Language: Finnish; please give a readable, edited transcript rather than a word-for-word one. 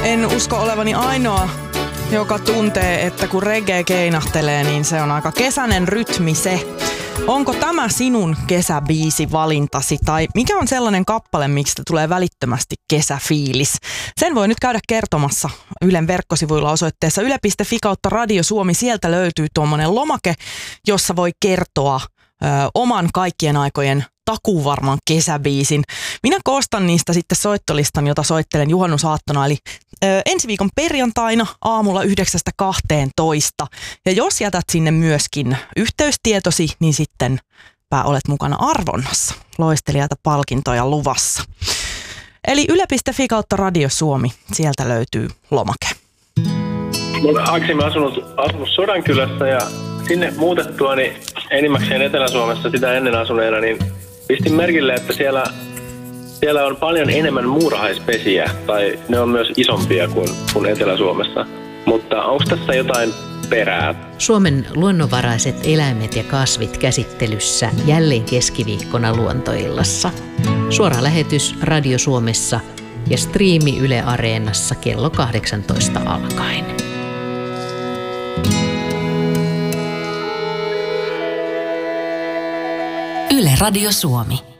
En usko olevani ainoa, joka tuntee, että kun reggae keinahtelee, niin se on aika kesäinen rytmi se. Onko tämä sinun kesäbiisivalintasi tai mikä on sellainen kappale, mistä tulee välittömästi kesäfiilis? Sen voi nyt käydä kertomassa Ylen verkkosivuilla osoitteessa yle.fi/Radio Suomi. Sieltä löytyy tuommoinen lomake, jossa voi kertoa oman kaikkien aikojen takuuvarman kesäbiisin. Minä koostan niistä sitten soittolistan, jota soittelen juhannusaattona, eli ensi viikon perjantaina aamulla 9:00–12:00. Ja jos jätät sinne myöskin yhteystietosi, niin sittenpä olet mukana arvonnassa. Loistelijaita palkintoja luvassa. Eli yle.fi/Radio Suomi, sieltä löytyy lomake. Olen aikaisemmin asunut Sodankylässä ja sinne muutettuani enimmäkseen Etelä-Suomessa sitä ennen asuneena, niin pistin merkille, että siellä on paljon enemmän muurahaispesiä, tai ne on myös isompia kuin Etelä-Suomessa. Mutta onko tässä jotain perää? Suomen luonnonvaraiset eläimet ja kasvit käsittelyssä jälleen keskiviikkona Luontoillassa. Suora lähetys Radio Suomessa ja striimi Yle Areenassa kello 18 alkaen. Yle Radio Suomi.